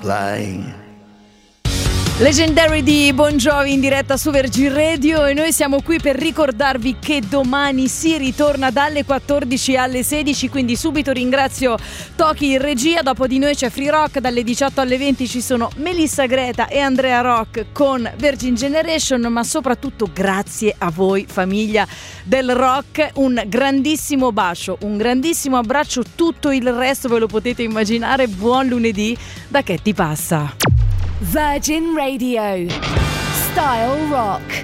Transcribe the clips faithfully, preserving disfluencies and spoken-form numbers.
fly. Legendary di Bon Jovi in diretta su Virgin Radio, e noi siamo qui per ricordarvi che domani si ritorna dalle quattordici alle sedici, quindi subito ringrazio Toki in regia. Dopo di noi c'è Free Rock, dalle diciotto alle venti ci sono Melissa Greta e Andrea Rock con Virgin Generation, ma soprattutto grazie a voi famiglia del rock, un grandissimo bacio, un grandissimo abbraccio, tutto il resto ve lo potete immaginare. Buon lunedì da Che ti passa? Virgin Radio Style Rock.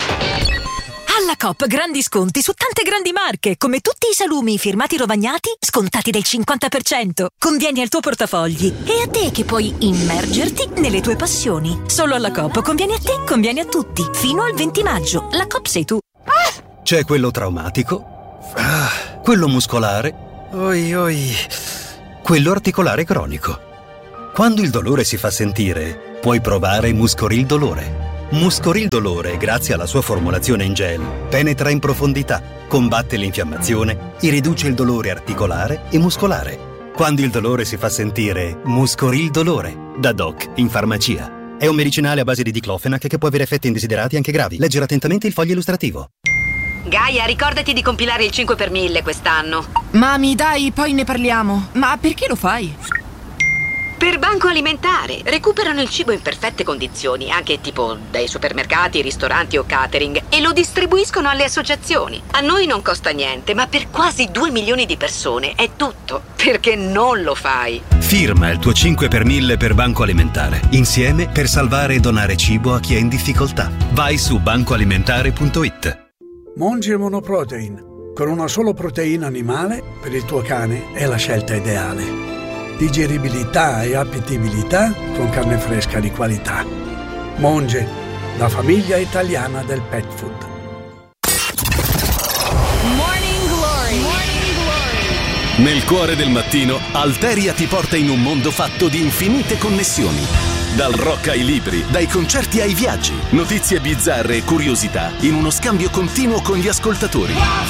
Alla Coop grandi sconti su tante grandi marche, come tutti i salumi firmati Rovagnati, scontati del cinquanta per cento. Convieni al tuo portafogli e a te che puoi immergerti nelle tue passioni. Solo alla Coop conviene a te, conviene a tutti. Fino al venti maggio. La Coop sei tu. C'è quello traumatico, ah, quello muscolare, oi oi, quello articolare cronico. Quando il dolore si fa sentire, puoi provare Muscoril Dolore. Muscoril Dolore, grazie alla sua formulazione in gel, penetra in profondità, combatte l'infiammazione e riduce il dolore articolare e muscolare. Quando il dolore si fa sentire, Muscoril Dolore, da Doc in farmacia. È un medicinale a base di diclofenac che può avere effetti indesiderati anche gravi. Leggere attentamente il foglio illustrativo. Gaia, ricordati di compilare il cinque per mille quest'anno. Mami, dai, poi ne parliamo. Ma perché lo fai? Per Banco Alimentare. Recuperano il cibo in perfette condizioni, anche tipo dai supermercati, ristoranti o catering, e lo distribuiscono alle associazioni. A noi non costa niente, ma per quasi due milioni di persone è tutto. Perché non lo fai? Firma il tuo cinque per mille per Banco Alimentare. Insieme per salvare e donare cibo a chi è in difficoltà. Vai su banco alimentare punto it. Monge Monoprotein. Con una solo proteina animale, per il tuo cane è la scelta ideale. Digeribilità e appetibilità con carne fresca di qualità. Monge, la famiglia italiana del pet food. Morning Glory. Morning Glory. Nel cuore del mattino, Alteria ti porta in un mondo fatto di infinite connessioni. Dal rock ai libri, dai concerti ai viaggi, notizie bizzarre e curiosità in uno scambio continuo con gli ascoltatori.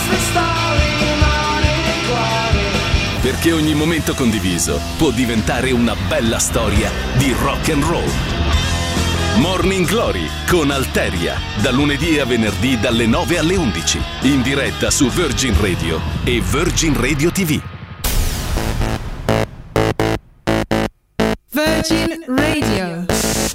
Perché ogni momento condiviso può diventare una bella storia di rock and roll. Morning Glory con Alteria, da lunedì a venerdì dalle nove alle undici, in diretta su Virgin Radio e Virgin Radio ti vu. Virgin Radio.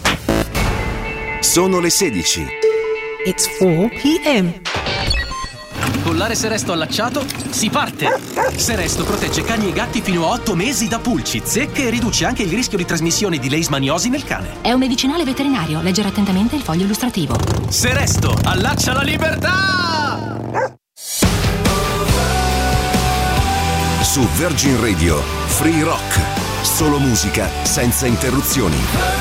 Sono le sedici. It's four p.m. Collare Seresto allacciato, si parte! Seresto protegge cani e gatti fino a otto mesi da pulci, zecche e riduce anche il rischio di trasmissione di leishmaniosi nel cane. È un medicinale veterinario, leggere attentamente il foglio illustrativo. Seresto, allaccia la libertà! Su Virgin Radio, Free Rock. Solo musica senza interruzioni.